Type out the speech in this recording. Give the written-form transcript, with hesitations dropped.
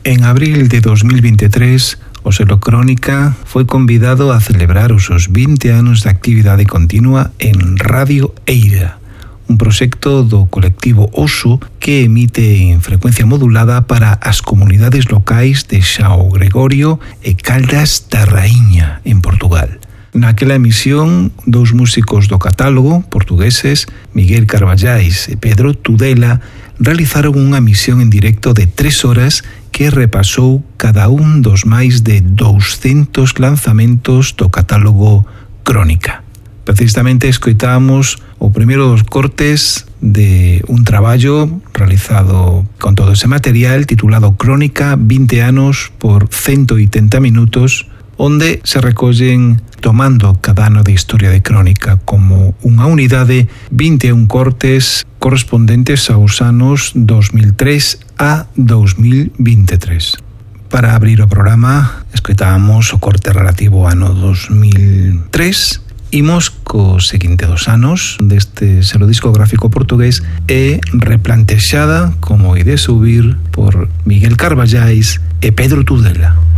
En abril de 2023, o selo Crónica foi convidado a celebrar os seus 20 anos de actividade continua en Radio Eira, un proxecto do colectivo Oso que emite en frecuencia modulada para as comunidades locais de Xao Gregorio e Caldas da Raíña, en Portugal. Naquela emisión, dous músicos do catálogo portugueses, Miguel Carballais e Pedro Tudela, realizaron unha emisión en directo de 3 horas que repasou cada un dos máis de 200 lanzamentos do catálogo Crónica. Precisamente escoitamos o primeiro dos cortes de un traballo realizado con todo ese material titulado Crónica 20 anos por 180 minutos, onde se recollen, tomando cada ano de historia de Crónica como unha unidade, 21 cortes correspondentes aos anos 2003 a 2023. Para abrir o programa, escoitábamos o corte relativo ao ano 2003. Imos co seguinte dos anos deste selo discográfico portugués e replantexada, como ide subir, por Miguel Carballais e Pedro Tudela.